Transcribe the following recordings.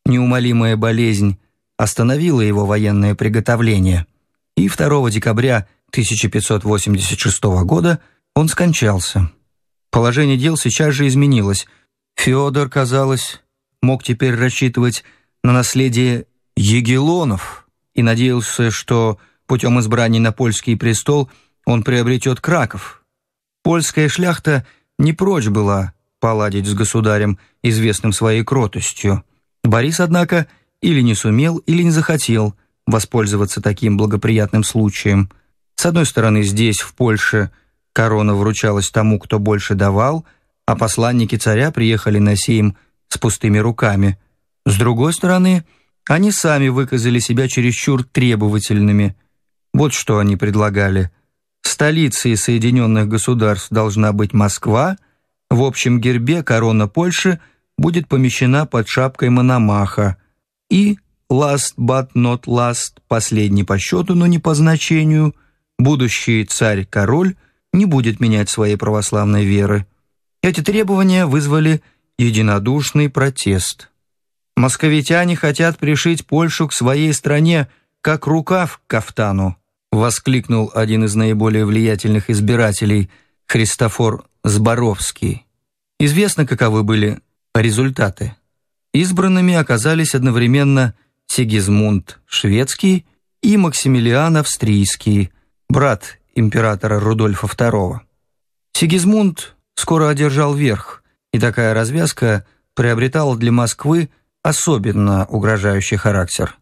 Неумолимая болезнь остановила его военное приготовление, и 2 декабря 1586 года он скончался. Положение дел сейчас же изменилось. Феодор, казалось, мог теперь рассчитывать на наследие Ягеллонов и надеялся, что путем избрания на польский престол он приобретет Краков. Польская шляхта не прочь была поладить с государем, известным своей кротостью. Борис, однако, или не сумел, или не захотел воспользоваться таким благоприятным случаем. С одной стороны, здесь, в Польше, корона вручалась тому, кто больше давал, а посланники царя приехали на сейм с пустыми руками. С другой стороны, они сами выказали себя чересчур требовательными. Вот что они предлагали. Столицей Соединенных Государств должна быть Москва, в общем гербе корона Польши будет помещена под шапкой Мономаха, и, last but not last, последний по счету, но не по значению, будущий царь-король не будет менять своей православной веры. Эти требования вызвали единодушный протест. «Московитяне хотят пришить Польшу к своей стране, как рукав к кафтану», воскликнул один из наиболее влиятельных избирателей, Христофор Зборовский. Известно, каковы были результаты. Избранными оказались одновременно Сигизмунд Шведский и Максимилиан Австрийский, брат императора Рудольфа II. Сигизмунд скоро одержал верх, и такая развязка приобретала для Москвы особенно угрожающий характер.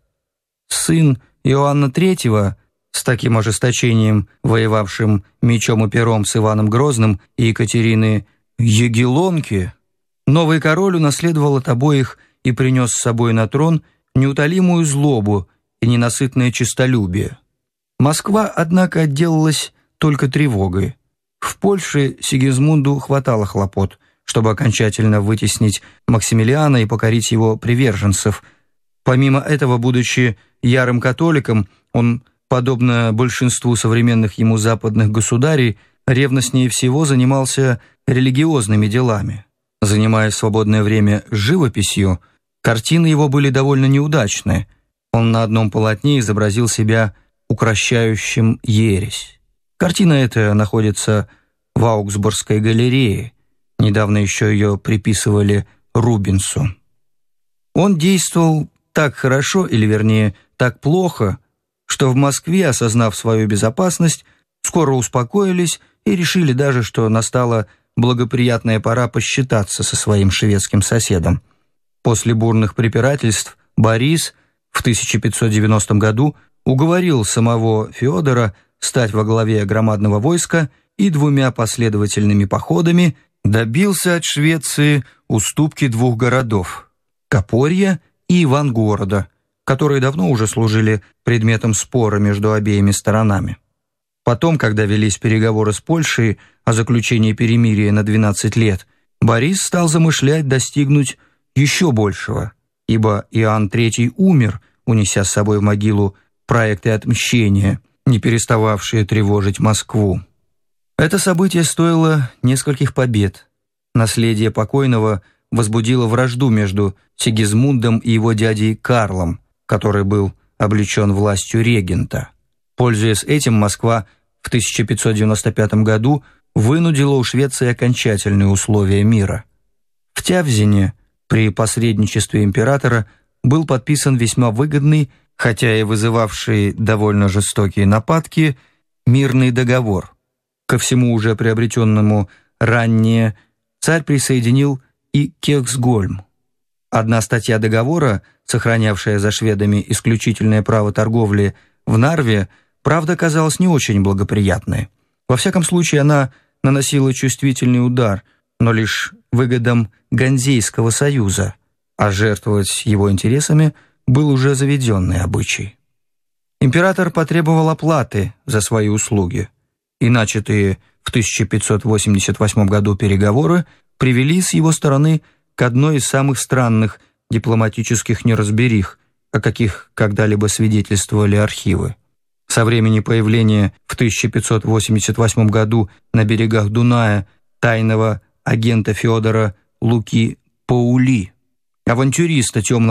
Сын Иоанна III, с таким ожесточением воевавшим мечом и пером с Иваном Грозным и Екатерины Ягеллонки, новый король унаследовал от обоих и принес с собой на трон неутолимую злобу и ненасытное честолюбие. Москва, однако, отделалась только тревогой. В Польше Сигизмунду хватало хлопот, чтобы окончательно вытеснить Максимилиана и покорить его приверженцев. Помимо этого, будучи ярым католиком, он, подобно большинству современных ему западных государей, ревностнее всего занимался религиозными делами. Занимая свободное время живописью, картины его были довольно неудачны. Он на одном полотне изобразил себя укращающим ересь. Картина эта находится в Аугсбургской галерее. Недавно еще ее приписывали Рубенсу. Он действовал так хорошо, или вернее, так плохо, что в Москве, осознав свою безопасность, скоро успокоились и решили даже, что настала благоприятная пора посчитаться со своим шведским соседом. После бурных препирательств Борис в 1590 году уговорил самого Феодора стать во главе громадного войска и 2 последовательными походами добился от Швеции уступки 2 городов – Копорья и Ивангорода, которые давно уже служили предметом спора между обеими сторонами. Потом, когда велись переговоры с Польшей о заключении перемирия на 12 лет, Борис стал замышлять достигнуть еще большего, ибо Иоанн III умер, унеся с собой в могилу проекты отмщения, не перестававшие тревожить Москву. Это событие стоило нескольких побед. Наследие покойного возбудило вражду между Сигизмундом и его дядей Карлом, который был облечен властью регента. Пользуясь этим, Москва в 1595 году вынудила у Швеции окончательные условия мира. В Тявзине при посредничестве императора был подписан весьма выгодный, хотя и вызывавший довольно жестокие нападки, мирный договор. Ко всему уже приобретенному ранее царь присоединил и Кексгольм. Одна статья договора, сохранявшая за шведами исключительное право торговли в Нарве, правда, казалась не очень благоприятной. Во всяком случае, она наносила чувствительный удар, но лишь выгодам Ганзейского союза, а жертвовать его интересами был уже заведенный обычай. Император потребовал оплаты за свои услуги, и начатые в 1588 году переговоры привели с его стороны к одной из самых странных дипломатических неразберих, о каких когда-либо свидетельствовали архивы. Со времени появления в 1588 году на берегах Дуная тайного агента Феодора Луки Паули, авантюриста темного